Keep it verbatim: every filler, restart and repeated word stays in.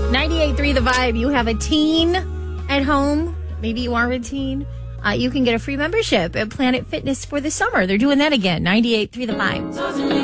ninety-eight point three The Vibe. You have a teen at home. Maybe you are a teen. Uh, you can get a free membership at Planet Fitness for the summer. They're doing that again. ninety-eight point three The Vibe.